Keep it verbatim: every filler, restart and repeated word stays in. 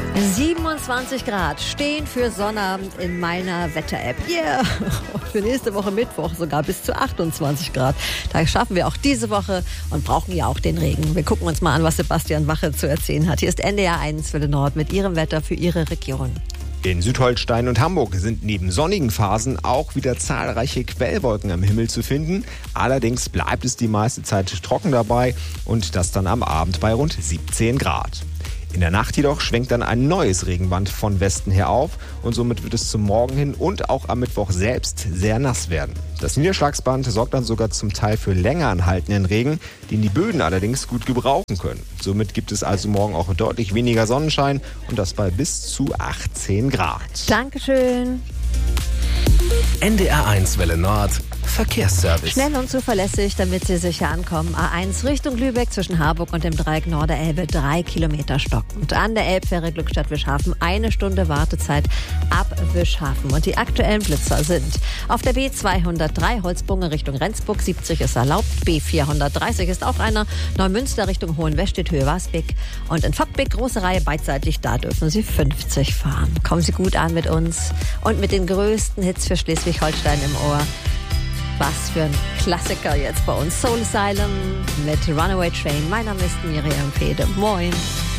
siebenundzwanzig Grad stehen für Sonnabend in meiner Wetter-App. Yeah! Für nächste Woche Mittwoch sogar bis zu achtundzwanzig Grad. Da schaffen wir auch diese Woche und brauchen ja auch den Regen. Wir gucken uns mal an, was Sebastian Wache zu erzählen hat. Hier ist N D R eins Welle Nord mit Ihrem Wetter für Ihre Region. In Südholstein und Hamburg sind neben sonnigen Phasen auch wieder zahlreiche Quellwolken am Himmel zu finden. Allerdings bleibt es die meiste Zeit trocken dabei und das dann am Abend bei rund siebzehn Grad. In der Nacht jedoch schwenkt dann ein neues Regenband von Westen her auf und somit wird es zum Morgen hin und auch am Mittwoch selbst sehr nass werden. Das Niederschlagsband sorgt dann sogar zum Teil für länger anhaltenden Regen, den die Böden allerdings gut gebrauchen können. Somit gibt es also morgen auch deutlich weniger Sonnenschein und das bei bis zu achtzehn Grad. Dankeschön. N D R eins Welle Nord Verkehrsservice. Schnell und zuverlässig, damit Sie sicher ankommen. A eins Richtung Lübeck zwischen Harburg und dem Dreieck Norderelbe drei Kilometer stockend. An der Elbfähre Glückstadt-Wischhafen eine Stunde Wartezeit ab Wischhafen. Und die aktuellen Blitzer sind auf der B zweihundertdrei Holzbunge Richtung Rendsburg, siebzig ist erlaubt. B vierhundertdreißig ist auch einer. Neumünster Richtung Hohenwestedt, Höhe Wasbeck. Und in Fockbeck, große Reihe beidseitig, da dürfen Sie fünfzig fahren. Kommen Sie gut an mit uns und mit den größten Hits für Schleswig-Holstein im Ohr. Was für ein Klassiker jetzt bei uns. Soul Asylum mit Runaway Train. Mein Name ist Miriam Fede. Moin.